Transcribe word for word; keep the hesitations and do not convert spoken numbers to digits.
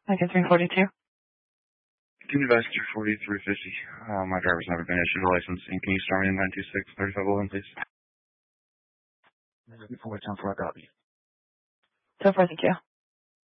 Lincoln three forty-two. Investor forty-three fifty. Uh, my driver's never been issued a license. And can you start me in nine two six thirty-five eleven, please? Looking forward to time for a copy. So far, thank you.